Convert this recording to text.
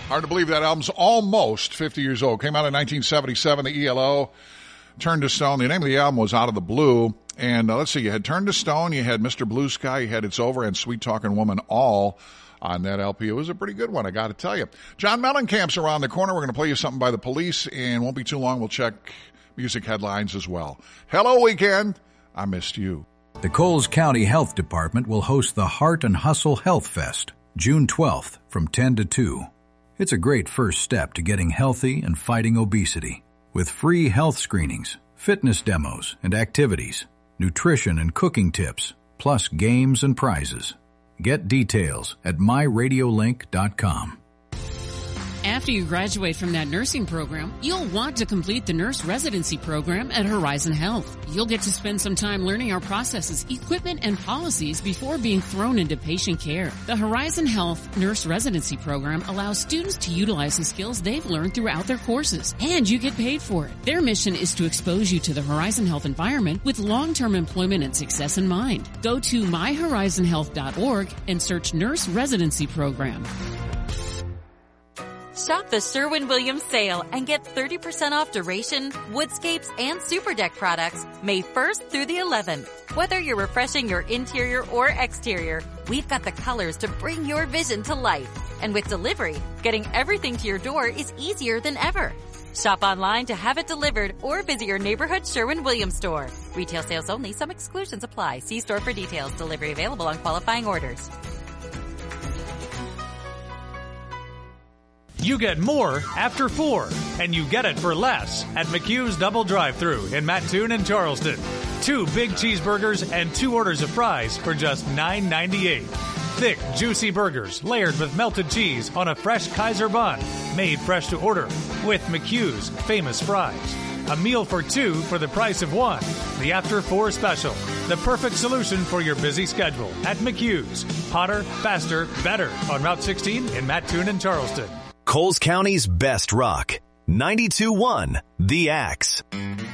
Hard to believe that album's almost 50 years old. Came out in 1977, the ELO. Turned to Stone. The name of the album was Out of the Blue. And let's see, you had Turn to Stone, you had Mr. Blue Sky, you had It's Over, and Sweet Talking Woman all on that LP. It was a pretty good one, I got to tell you. John Mellencamp's around the corner. We're going to play you something by the Police, and won't be too long. We'll check music headlines as well. Hello, weekend. I missed you. The Coles County Health Department will host the Heart and Hustle Health Fest, June 12th from 10 to 2. It's a great first step to getting healthy and fighting obesity. With free health screenings, fitness demos and activities, nutrition and cooking tips, plus games and prizes. Get details at myradiolink.com. After you graduate from that nursing program, you'll want to complete the nurse residency program at Horizon Health. You'll get to spend some time learning our processes, equipment, and policies before being thrown into patient care. The Horizon Health nurse residency program allows students to utilize the skills they've learned throughout their courses, and you get paid for it. Their mission is to expose you to the Horizon Health environment with long-term employment and success in mind. Go to myhorizonhealth.org and search Nurse Residency Program. Shop the Sherwin-Williams sale and get 30% off Duration, Woodscapes, and Super Deck products May 1st through the 11th. Whether you're refreshing your interior or exterior, we've got the colors to bring your vision to life. And with delivery, getting everything to your door is easier than ever. Shop online to have it delivered or visit your neighborhood Sherwin-Williams store. Retail sales only. Some exclusions apply. See store for details. Delivery available on qualifying orders. You get more after 4, and you get it for less at McHugh's Double Drive-Thru in Mattoon and Charleston. 2 big cheeseburgers and 2 orders of fries for just $9.98. Thick, juicy burgers layered with melted cheese on a fresh Kaiser bun, made fresh to order, with McHugh's famous fries. A meal for 2 for the price of 1. The After 4 special. The perfect solution for your busy schedule at McHugh's. Hotter, faster, better on Route 16 in Mattoon and Charleston. Coles County's best rock. 92.1 The Axe.